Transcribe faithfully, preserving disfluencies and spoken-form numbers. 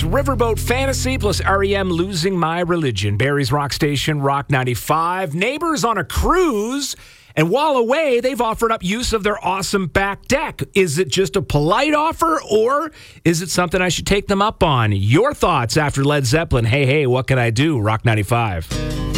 Riverboat Fantasy plus R E M Losing My Religion. Barry's Rock Station, Rock ninety-five. Neighbors on a cruise. And while away, they've offered up use of their awesome back deck. Is it just a polite offer, or is it something I should take them up on? Your thoughts after Led Zeppelin. Hey, hey, what can I do? Rock ninety-five.